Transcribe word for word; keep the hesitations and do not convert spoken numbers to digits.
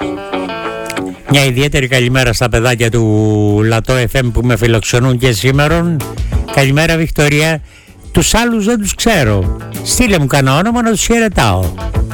Μια ιδιαίτερη καλημέρα στα παιδάκια του Λατό εφ εμ που με φιλοξενούν και σήμερα. Καλημέρα Βικτωρία. Τους άλλους δεν τους ξέρω. Στείλε μου κανένα όνομα να τους χαιρετάω.